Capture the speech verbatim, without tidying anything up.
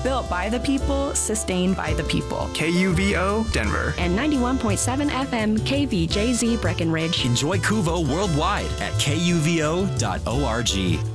Built by the people, sustained by the people. K U V O, Denver. And ninety-one point seven F M K V J Z Breckenridge. Enjoy Kuvo worldwide at K U V O dot org.